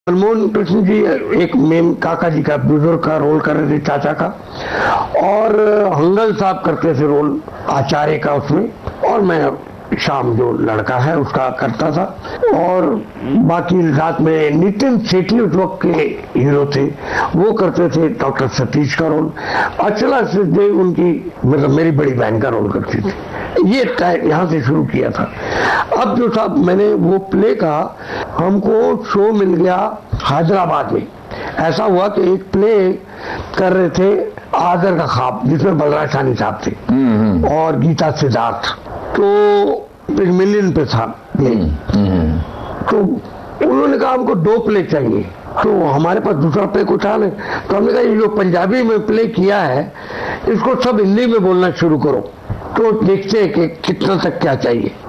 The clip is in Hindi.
मनमोहन कृष्ण जी एक मेम काका जी का बुजुर्ग का रोल कर रहे थे, चाचा का, और हंगल साहब करते थे रोल आचार्य का उसमें, और मैं शाम जो लड़का है उसका करता था। और बाकी रात में नितिन सेठी उस वक्त के हीरो थे, वो करते थे डॉक्टर सतीश का रोल। अचला सिद्धदेव उनकी मतलब मेरी बड़ी बहन का रोल करती थी। ये यहाँ से शुरू किया था। अब जो साहब मैंने वो प्ले का, हमको शो मिल गया हैदराबाद में। ऐसा हुआ कि एक प्ले कर रहे थे आदर का ख्वाब, जिसमें बलराज साहनी साहब थे और गीता सिद्धार्थ, तो मिलियन पे था। तो उन्होंने कहा हमको 2 प्ले चाहिए, तो हमारे पास दूसरा प्ले कुछ था नहीं, तो हमने कहा ये जो पंजाबी में प्ले किया है इसको सब हिंदी में बोलना शुरू करो, तो देखते हैं कि कितना तक क्या चाहिए।